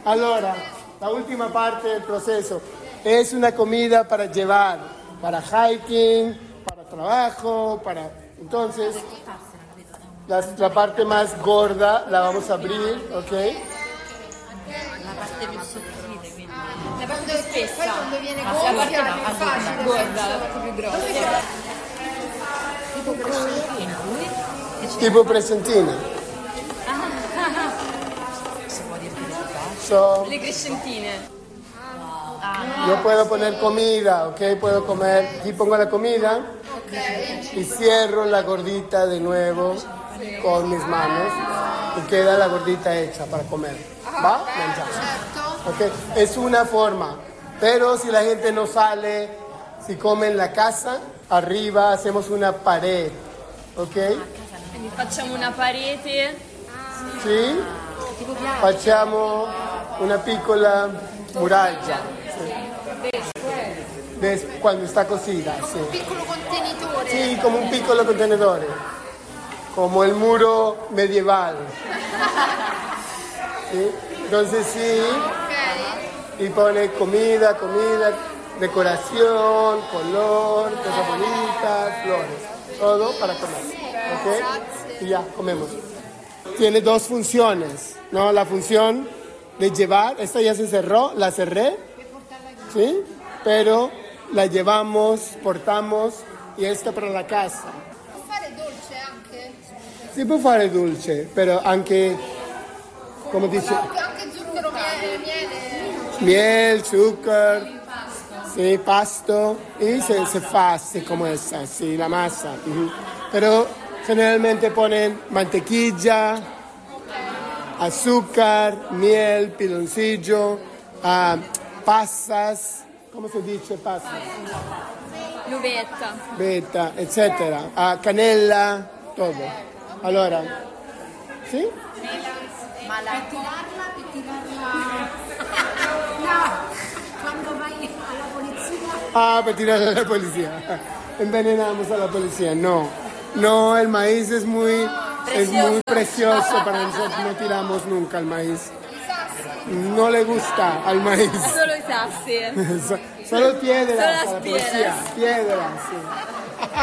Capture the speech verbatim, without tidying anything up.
Allora, la última parte del proceso es una comida para llevar, para hiking, para trabajo, para... Entonces, la, la parte más gorda la vamos a abrir, ¿ok? La parte più sottile, quindi. La parte più spessa. Poi quando viene Ma se la parte gonfia no, è più allora, facile. gorda, la parte più grossa. Tipo crescentina, lui? Tipo presentina. Si può dire che lo fa? So, Le crescentine. yo puedo poner comida, ¿ok? Puedo comer. Aquí pongo la comida y cierro la gordita de nuevo con mis manos y queda la gordita hecha para comer. ¿Va? Certo. ¿Ok? Es una forma. Pero si la gente no sale, si come en la casa, arriba hacemos una pared. ¿Ok? Quindi facciamo una parete. ¿Sí? Facciamo una piccola muralla. Des- cuando está cocida, sí. Un piccolo contenitore. Sí, como un piccolo contenedor. Como el muro medieval. ¿Sí? Entonces sí, Ok. y pone comida, comida, decoración, color, cosas bonitas, flores. Todo para comer. ¿Ok? Y ya, comemos. Tiene dos funciones, ¿no? La función de llevar, esta ya se cerró, la cerré, ¿sí? Pero la llevamos, portamos y esta para la casa. Può fare dolce anche? Si può fare dolce, pero anche, come dice, Anche, anche zucchero, miele, miele. miel, azúcar, sí, pasto, y se, se fa así como esa, sí, la masa. Ujú. Pero generalmente ponen mantequilla, azúcar, miel, piloncillo, ah, pasas, ¿cómo se dice pasas? L'uvetta. Beta, etcétera, ah, canela, todo. Allora, ¿sí? Ma la tirarla, per tirarla... No, quando vai alla polizia... Ah, para tirarle a la policía. Envenenamos a la policía. No, no, el maíz es muy, es muy precioso para nosotros. No tiramos nunca el maíz. No le gusta al maíz. Solo i sassi. Solo piedras Solo las a la policía. piedras. Piedras, sí.